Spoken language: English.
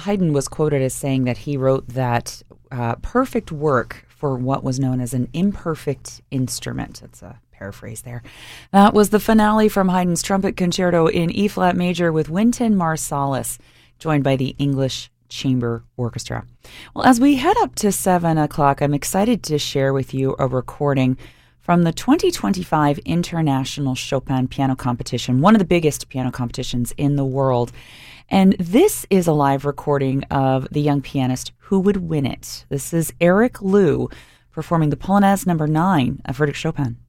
Haydn was quoted as saying that he wrote that perfect work for what was known as an imperfect instrument. That's a paraphrase there. That was the finale from Haydn's Trumpet Concerto in E-flat major with Wynton Marsalis, joined by the English Chamber Orchestra. Well, as we head up to 7 o'clock, I'm excited to share with you a recording from the 2025 International Chopin Piano Competition, one of the biggest piano competitions in the world. And this is a live recording of the young pianist who would win it. This is Eric Liu performing the Polonaise No. 9 of Frédéric Chopin.